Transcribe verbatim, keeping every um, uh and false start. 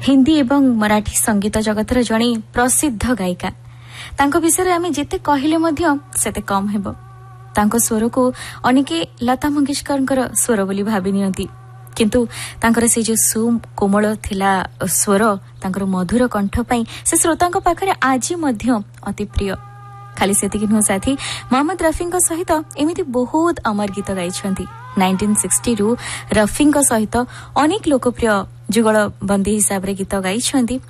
हिंदी एवं मराठी संगीत जगतर जणे प्रसिद्ध गायिका। तांको विषय आम जिते कहले सेते कम हेबो। तांको स्वर को अनेके लता मंगेशकर स्वर बोली भाबी नियंती, किंतु तांकर से जो सुकोमल थिला स्वर, तांकर मधुर कंठ पई से श्रोतांक पाखरे आज मध्य अति प्रिय। खाली सेतिक नुह साथी मोहम्मद रफी सहित एमिति बहुत अमर गीत गाइछंती। उन्नीस सौ साठ रु रफी सहित अनेक लोकप्रिय जुगल बंदी हिसाब रे गीत गाइछंती।